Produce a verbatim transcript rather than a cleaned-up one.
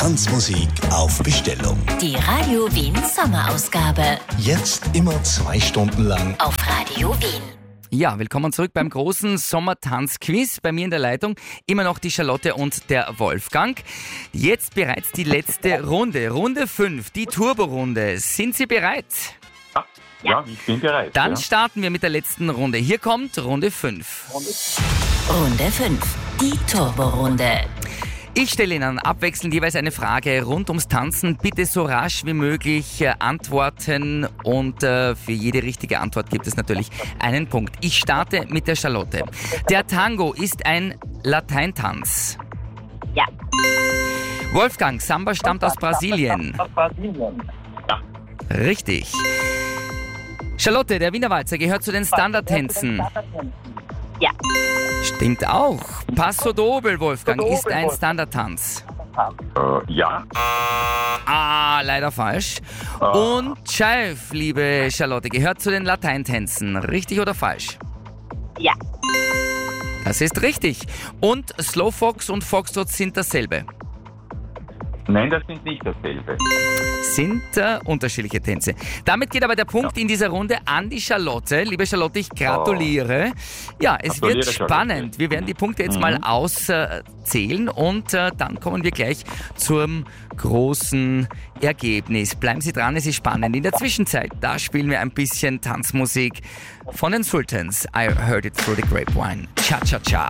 Tanzmusik auf Bestellung. Die Radio Wien Sommerausgabe. Jetzt immer zwei Stunden lang auf Radio Wien. Ja, willkommen zurück beim großen Sommertanzquiz. Bei mir in der Leitung immer noch die Charlotte und der Wolfgang. Jetzt bereits die letzte Runde, Runde fünf, die Turbo-Runde. Sind Sie bereit? Ja, ja, ich bin bereit. Dann ja. starten wir mit der letzten Runde. Hier kommt Runde fünf. Runde fünf, die Turbo-Runde. Ich stelle Ihnen abwechselnd jeweils eine Frage rund ums Tanzen. Bitte so rasch wie möglich äh, antworten und äh, für jede richtige Antwort gibt es natürlich einen Punkt. Ich starte mit der Charlotte. Der Tango ist ein Lateintanz. Ja. Wolfgang, Samba stammt aus Brasilien. Aus Brasilien. Richtig. Charlotte, der Wiener Walzer gehört zu den Standardtänzen. Ja. Stimmt auch. Passo Doble, Wolfgang, ist ein Standardtanz. Äh, ja. Ah, leider falsch. Und Jive, liebe Charlotte, gehört zu den Lateintänzen. Richtig oder falsch? Ja. Das ist richtig. Und Slowfox und Foxtrot sind dasselbe. Nein, das sind nicht dasselbe. Sind äh, unterschiedliche Tänze. Damit geht aber der Punkt ja. in dieser Runde an die Charlotte. Liebe Charlotte, ich gratuliere. Oh. Ja, es gratuliere, wird spannend. Charlotte. Wir werden die Punkte jetzt mhm. mal auszählen und äh, dann kommen wir gleich zum großen Ergebnis. Bleiben Sie dran, es ist spannend. In der Zwischenzeit, da spielen wir ein bisschen Tanzmusik von den Sultans. I heard it through the grapevine. Cha-cha-cha.